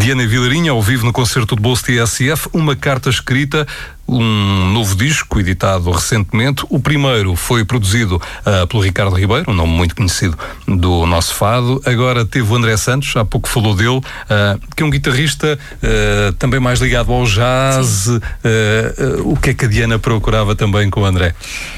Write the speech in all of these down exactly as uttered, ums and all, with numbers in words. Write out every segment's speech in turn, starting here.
Diana Vilarinho, ao vivo no concerto de bolso T S F, uma carta escrita, um novo disco editado recentemente. O primeiro foi produzido uh, pelo Ricardo Ribeiro, um nome muito conhecido do nosso fado. Agora teve o André Santos, há pouco falou dele, uh, que é um guitarrista uh, também mais ligado ao jazz. Uh, uh, o que é que a Diana procurava também com o André?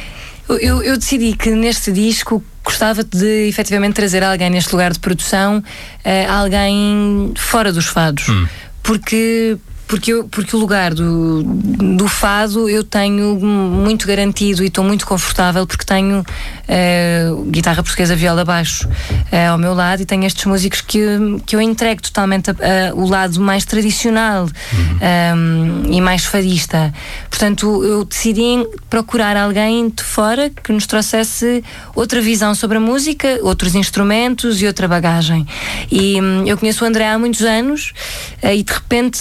Eu, eu decidi que neste disco gostava de efetivamente trazer alguém neste lugar de produção, uh, alguém fora dos fados, hum. porque... Porque, eu, porque o lugar do, do fado eu tenho muito garantido e estou muito confortável, porque tenho uh, guitarra portuguesa, viola, baixo uh, ao meu lado, e tenho estes músicos que, que eu entrego totalmente a, a, o lado mais tradicional, uhum. um, e mais fadista. Portanto, eu decidi procurar alguém de fora que nos trouxesse outra visão sobre a música, outros instrumentos e outra bagagem. E um, eu conheço o André há muitos anos uh, e de repente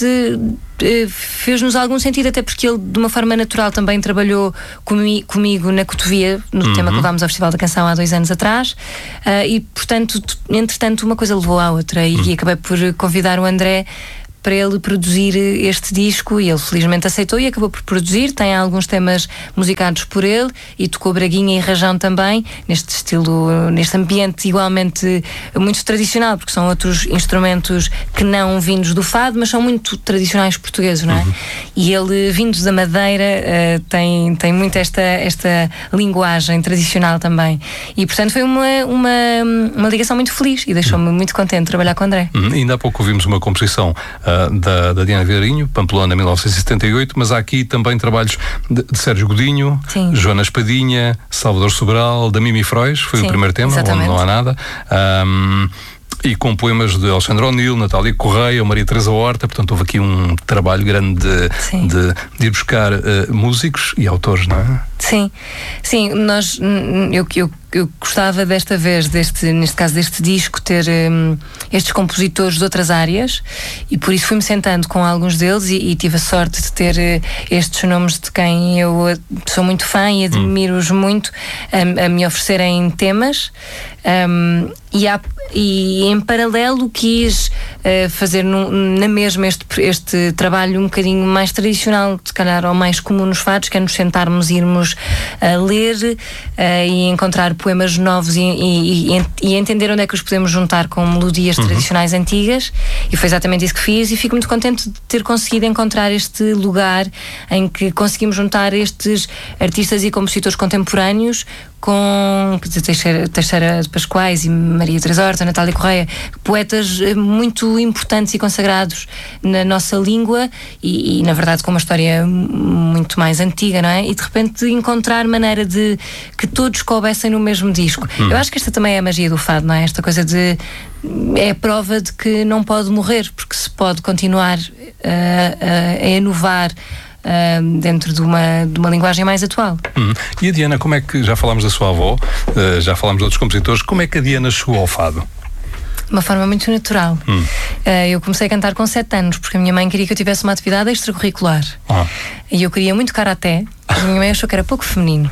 fez-nos algum sentido, até porque ele de uma forma natural também trabalhou comi comigo na Cotovia, no uhum. tema que levámos ao Festival da Canção há dois anos atrás, uh, e portanto, entretanto, uma coisa levou à outra, e, uhum. e acabei por convidar o André para ele produzir este disco, e ele felizmente aceitou e acabou por produzir. Tem alguns temas musicados por ele e tocou braguinha e rajão também, neste estilo, neste ambiente igualmente muito tradicional, porque são outros instrumentos que não vindos do fado, mas são muito tradicionais portugueses, não é? Uhum. E ele, vindo da Madeira, uh, tem, tem muito esta, esta linguagem tradicional também, e portanto foi uma, uma, uma ligação muito feliz e deixou-me muito contente trabalhar com o André. Uhum. Ainda há pouco ouvimos uma composição uh, Da, da Diana Vilarinho, Pamplona, mil novecentos e setenta e oito, mas há aqui também trabalhos de, de Sérgio Godinho, Sim. Joana Espadinha, Salvador Sobral, da Mimi Frois, foi Sim, o primeiro tema, exatamente. Onde não há nada. Um, e com poemas de Alexandre O'Neill, Natália Correia, Maria Teresa Horta. Portanto, houve aqui um trabalho grande de, de, de ir buscar uh, músicos e autores, não é? Sim, sim, nós, eu, eu, eu gostava desta vez, deste, neste caso deste disco, ter um, estes compositores de outras áreas, e por isso fui-me sentando com alguns deles e, e tive a sorte de ter uh, estes nomes de quem eu sou muito fã e admiro-os hum. muito, a, a me oferecerem temas, um, e, há, e em paralelo quis uh, fazer no, na mesma este, este trabalho um bocadinho mais tradicional, se calhar, ou mais comum nos fados, que é nos sentarmos e irmos a ler uh, e encontrar poemas novos e, e, e, e entender onde é que os podemos juntar com melodias uhum. tradicionais antigas, e foi exatamente isso que fiz, e fico muito contente de ter conseguido encontrar este lugar em que conseguimos juntar estes artistas e compositores contemporâneos com Teixeira, Teixeira de Pascoais e Maria Teresa Horta, Natália Correia, poetas muito importantes e consagrados na nossa língua, e, e na verdade com uma história muito mais antiga, não é? E de repente encontrar maneira de que todos coubessem no mesmo disco. Hum. Eu acho que esta também é a magia do fado, não é? Esta coisa de... é a prova de que não pode morrer, porque se pode continuar a, a, a inovar Uh, dentro de uma, de uma linguagem mais atual. Hum. E a Diana, como é que, já falámos da sua avó, uh, já falámos de outros compositores, como é que a Diana chegou ao fado? De uma forma muito natural. Hum. Uh, eu comecei a cantar com sete anos, porque a minha mãe queria que eu tivesse uma atividade extracurricular. Ah. E eu queria muito karaté, mas a minha mãe achou que era pouco feminino.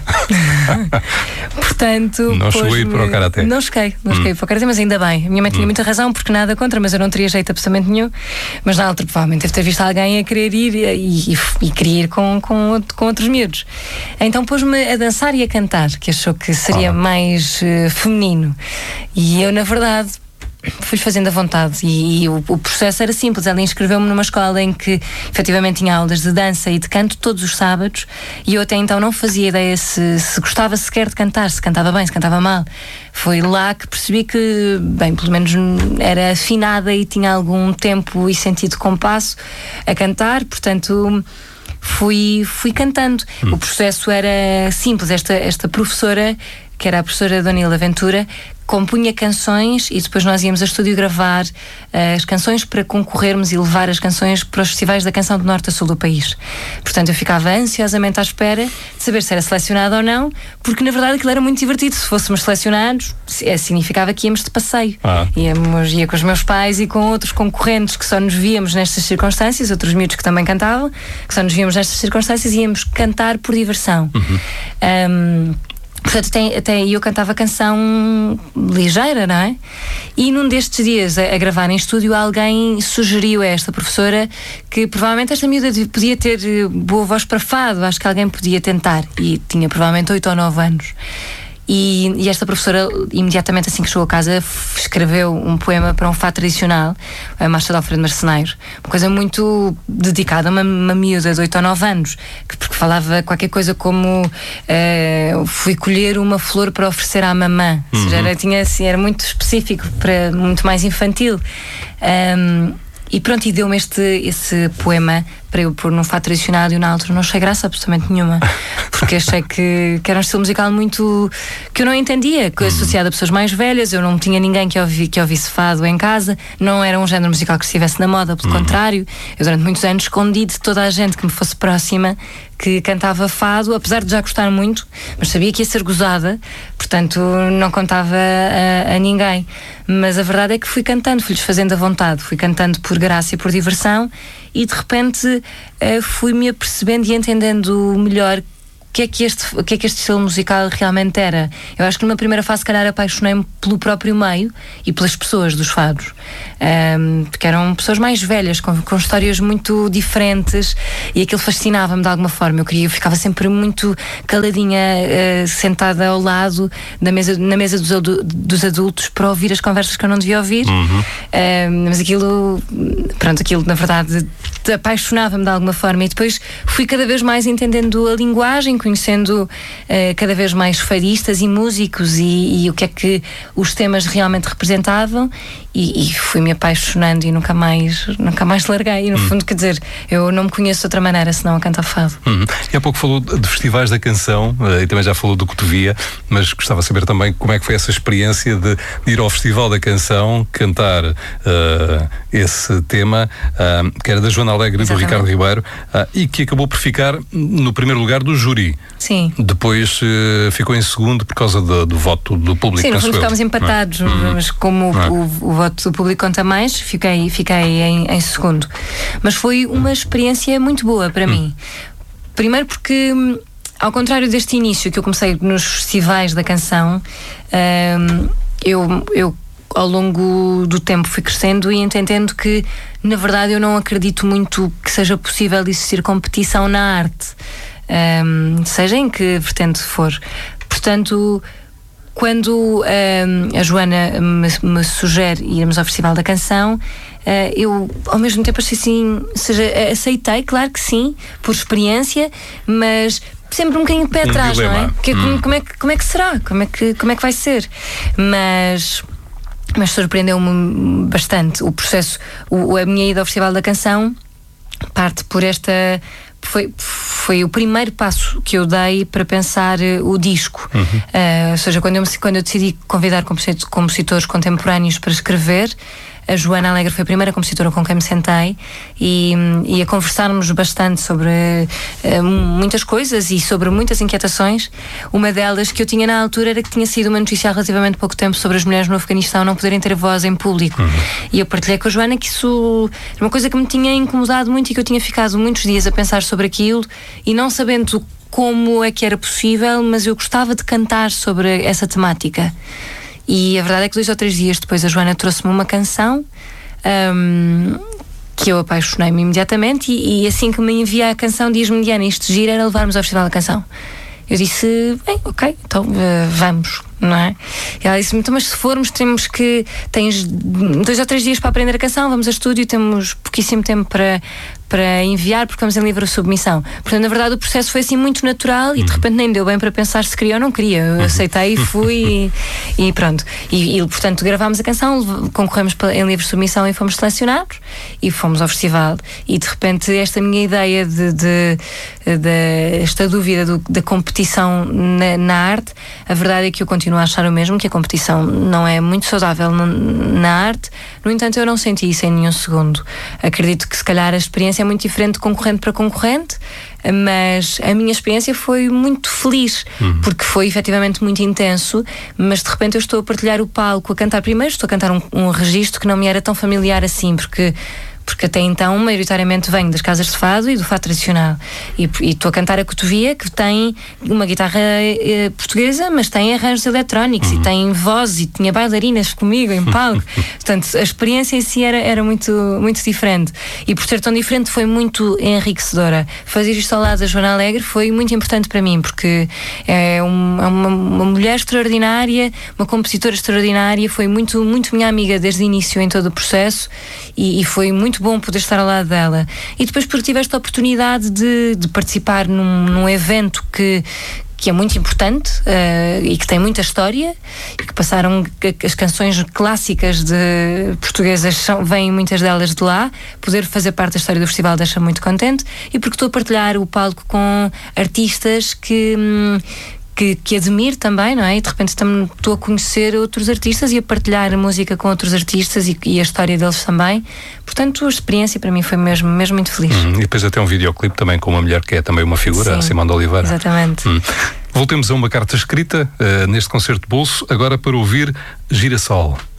Portanto, não cheguei para o karaté. Não cheguei, não hum. cheguei para o karaté, mas ainda bem. A minha mãe tinha hum. muita razão, porque nada contra, mas eu não teria jeito absolutamente nenhum. Mas na altura, provavelmente, deve ter visto alguém a querer ir e, e, e queria ir com, com, com outros miúdos. Então pôs-me a dançar e a cantar, que achou que seria ah. mais uh, feminino. E eu, na verdade, fui fazendo à vontade, e, e o, o processo era simples. Ela inscreveu-me numa escola em que efetivamente tinha aulas de dança e de canto todos os sábados, e eu até então não fazia ideia se, se gostava sequer de cantar, se cantava bem, se cantava mal. Foi lá que percebi que, bem, pelo menos era afinada e tinha algum tempo e sentido de compasso a cantar, portanto fui, fui cantando. Hum. O processo era simples. Esta, esta professora, que era a professora Dona Hilda Ventura, compunha canções e depois nós íamos a estúdio gravar uh, as canções para concorrermos e levar as canções para os festivais da canção do norte a sul do país. Portanto, eu ficava ansiosamente à espera de saber se era selecionada ou não, porque na verdade aquilo era muito divertido. Se fôssemos selecionados, significava que íamos de passeio. Ah. Íamos, ia com os meus pais e com outros concorrentes que só nos víamos nestas circunstâncias, outros miúdos que também cantavam, que só nos víamos nestas circunstâncias, e íamos cantar por diversão. Uhum. Um, Portanto, até, até eu cantava canção ligeira, não é? E num destes dias, a, a gravar em estúdio, alguém sugeriu a esta professora que provavelmente esta miúda podia ter boa voz para fado, acho que alguém podia tentar. E tinha provavelmente oito ou nove anos. E, e esta professora, imediatamente assim que chegou a casa, escreveu um poema para um fado tradicional, a Marcha de Alfredo Marceneiro, uma coisa muito dedicada a uma, uma miúda de oito ou nove anos, que, porque falava qualquer coisa como uh, fui colher uma flor para oferecer à mamã. Uhum. Ou seja, era, tinha, assim, era muito específico, para, muito mais infantil. Um, E pronto, e deu-me este, esse poema para eu pôr num fado tradicional, e eu na altura não achei graça absolutamente nenhuma, porque achei que, que era um estilo musical muito que eu não entendia, que associado a pessoas mais velhas. Eu não tinha ninguém que, ouvi, que ouvisse fado em casa, não era um género musical que estivesse na moda, pelo uhum. contrário. Eu durante muitos anos escondi de toda a gente que me fosse próxima que cantava fado, apesar de já gostar muito, mas sabia que ia ser gozada, portanto não contava a, a ninguém. Mas a verdade é que fui cantando, fui-lhes fazendo a vontade, fui cantando por graça e por diversão, e de repente uh, fui-me apercebendo e entendendo melhor o que é que este, o que é que este estilo musical realmente era. Eu acho que numa primeira fase, se calhar, apaixonei-me pelo próprio meio e pelas pessoas dos fados, um, porque eram pessoas mais velhas, com, com histórias muito diferentes, e aquilo fascinava-me de alguma forma. Eu queria, eu ficava sempre muito caladinha, uh, sentada ao lado da mesa, na mesa dos, dos adultos, para ouvir as conversas que eu não devia ouvir. Uhum. Uh, mas aquilo, pronto, aquilo na verdade apaixonava-me de alguma forma, e depois fui cada vez mais entendendo a linguagem, conhecendo uh, cada vez mais fadistas e músicos, e, e o que é que os temas realmente representavam, e, e fui-me apaixonando e nunca mais nunca mais larguei. E no hum. fundo, quer dizer, eu não me conheço de outra maneira senão a cantar fado. Hum. E há pouco falou de festivais da canção, uh, e também já falou do Cotovia, mas gostava de saber também como é que foi essa experiência de, de ir ao Festival da Canção, cantar uh, esse tema, uh, que era da Joana Alegre e do Ricardo Ribeiro, uh, e que acabou por ficar no primeiro lugar do júri. Sim. Depois uh, ficou em segundo por causa do, do voto do público. Sim, no fundo ficámos empatados, é? mas como é? o, o voto do público conta mais, fiquei, fiquei em, em segundo. Mas foi uma experiência muito boa para hum. mim. Primeiro porque, ao contrário deste início que eu comecei nos festivais da canção, um, eu, eu ao longo do tempo fui crescendo e entendendo que, na verdade, eu não acredito muito que seja possível existir competição na arte, um, seja em que vertente for. Portanto, quando um, a Joana me, me sugere irmos ao Festival da Canção, uh, eu ao mesmo tempo achei assim, seja, aceitei, claro que sim, por experiência, mas sempre um bocadinho de pé atrás, um não é? Porque, hum. como, é que, como é que será? Como é que, como é que vai ser? Mas... Mas surpreendeu-me bastante o processo. O, a minha ida ao Festival da Canção parte por esta... Foi, foi o primeiro passo que eu dei para pensar uh, o disco. Uhum. Uh, ou seja, quando eu, quando eu decidi convidar compositores contemporâneos para escrever, a Joana Alegre foi a primeira compositora com quem me sentei, e, e a conversarmos bastante sobre uh, muitas coisas e sobre muitas inquietações. Uma delas que eu tinha na altura era que tinha sido uma notícia há relativamente pouco tempo sobre as mulheres no Afeganistão não poderem ter voz em público. Uhum. E eu partilhei com a Joana que isso era uma coisa que me tinha incomodado muito e que eu tinha ficado muitos dias a pensar sobre aquilo e não sabendo como é que era possível, mas eu gostava de cantar sobre essa temática. E a verdade é que dois ou três dias depois a Joana trouxe-me uma canção um, que eu apaixonei-me imediatamente, e, e assim que me envia a canção diz-me: Diana, isto gira era levarmos ao Festival da Canção. Eu disse: bem, ok, então uh, vamos, não é? E ela disse-me: então, mas se formos temos que, tens dois ou três dias para aprender a canção, vamos a estúdio, temos pouquíssimo tempo para para enviar, porque vamos em livre submissão. Portanto, na verdade, o processo foi assim muito natural, e de repente nem deu bem para pensar se queria ou não queria. Eu aceitei e fui e, e pronto. E, e, portanto, gravámos a canção, concorremos em livre submissão e fomos selecionados e fomos ao festival. E de repente esta minha ideia de, de, de esta dúvida do, da competição na, na arte, a verdade é que eu continuo a achar o mesmo, que a competição não é muito saudável na, na arte. No entanto, eu não senti isso em nenhum segundo. Acredito que se calhar a experiência é muito diferente de concorrente para concorrente, mas a minha experiência foi muito feliz, uhum. porque foi efetivamente muito intenso, mas de repente eu estou a partilhar o palco, a cantar. Primeiro estou a cantar um, um registro que não me era tão familiar assim, porque porque até então, maioritariamente, venho das casas de fado e do fado tradicional. E estou a cantar a Cotovia, que tem uma guitarra eh, portuguesa, mas tem arranjos eletrónicos, uhum. e tem voz, e tinha bailarinas comigo em palco. Portanto, a experiência em si era, era muito, muito diferente. E por ser tão diferente, foi muito enriquecedora. Fazer isto ao lado da Joana Alegre foi muito importante para mim, porque é, um, é uma, uma mulher extraordinária, uma compositora extraordinária, foi muito, muito minha amiga desde o início em todo o processo, e, e foi muito bom poder estar ao lado dela. E depois porque tive esta oportunidade de, de participar num, num evento que que é muito importante uh, e que tem muita história, e que passaram as canções clássicas de portuguesas, são, vêm muitas delas de lá. Poder fazer parte da história do festival deixa-me muito contente, e porque estou a partilhar o palco com artistas que... Hum, Que, que admiro também, não é? E de repente estou a conhecer outros artistas e a partilhar a música com outros artistas e, e a história deles também. Portanto, a experiência para mim foi mesmo, mesmo muito feliz. Hum, e depois até um videoclipe também com uma mulher que é também uma figura, a Simone de Oliveira. Exatamente. Hum. Voltemos a uma carta escrita, uh, neste concerto de bolso, agora para ouvir Girassol.